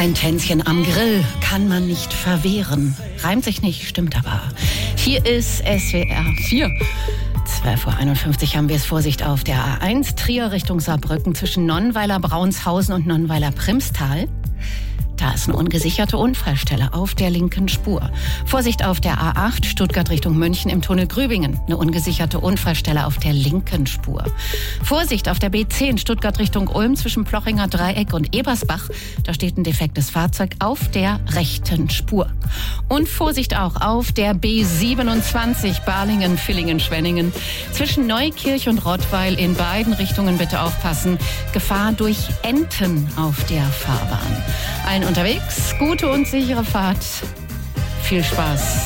Ein Tänzchen am Grill kann man nicht verwehren. Reimt sich nicht, stimmt aber. Hier ist SWR 4. 12.51 Uhr haben wir es. Vorsicht auf der A1 Trier Richtung Saarbrücken zwischen Nonnweiler Braunshausen und Nonnweiler Primstal. Da ist eine ungesicherte Unfallstelle auf der linken Spur. Vorsicht auf der A8 Stuttgart Richtung München im Tunnel Grübingen. Eine ungesicherte Unfallstelle auf der linken Spur. Vorsicht auf der B10 Stuttgart Richtung Ulm zwischen Plochinger Dreieck und Ebersbach. Da steht ein defektes Fahrzeug auf der rechten Spur. Und Vorsicht auch auf der B27 Balingen-Villingen-Schwenningen. Zwischen Neukirch und Rottweil in beiden Richtungen bitte aufpassen. Gefahr durch Enten auf der Fahrbahn. Allen unterwegs, gute und sichere Fahrt. Viel Spaß.